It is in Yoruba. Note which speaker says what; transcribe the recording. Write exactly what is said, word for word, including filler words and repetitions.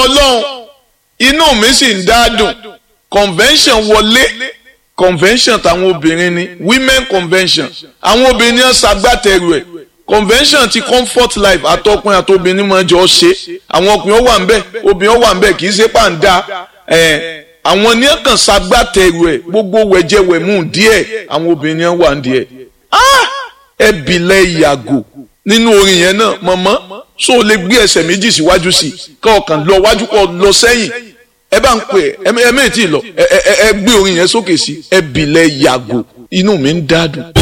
Speaker 1: Ọlọ́run inú mi sì ń dádùn convention wọlé convention táwọn obìnrin ni women convention àwọn obìnrin yẹn ṣagbátẹrù ẹ̀ convention ti comfort life àtọkùnrin àtobìnrin máa jọ ṣe àwọn ọkùnrin wà ń bẹ obìnrin wà ń bẹ kì í ṣe pàǹdà ẹ àwọn ní kàn ṣagbátẹrù ẹ̀ gbogbo wẹ̀jẹwẹ̀mú díẹ̀ àwọn obìnrin yẹn wà ń díẹ̀ ẹ bìlẹ̀ ìyàgò nínú orin yẹn náà mọ̀mọ́ so lè gbé ẹsẹ̀ méjì síwájú sí kọ́ ọ̀kan lọ wájú kọ́ lọ sẹ́yìn ẹ bá ń pè ẹ ẹ méjì lọ ẹ ẹ ẹ gbé orin yẹn sókè sí ẹ bìlẹ̀ ìyàgò inú mi ń dádùn.